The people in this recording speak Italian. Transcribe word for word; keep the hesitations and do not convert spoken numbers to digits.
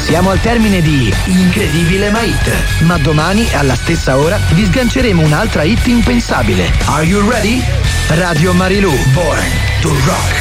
Siamo al termine di Incredibile ma Hit, ma domani alla stessa ora vi sganceremo un'altra hit impensabile. Are you ready? Radio Marilù, Born to Rock.